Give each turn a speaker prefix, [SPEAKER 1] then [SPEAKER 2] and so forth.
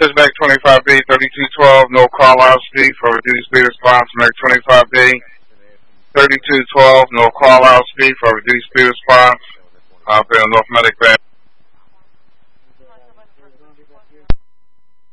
[SPEAKER 1] Mac 25B, 3212, no call out speed for reduced speed response. Mac 25B, 3212, no call out speed for reduced speed response. North Medic Bay.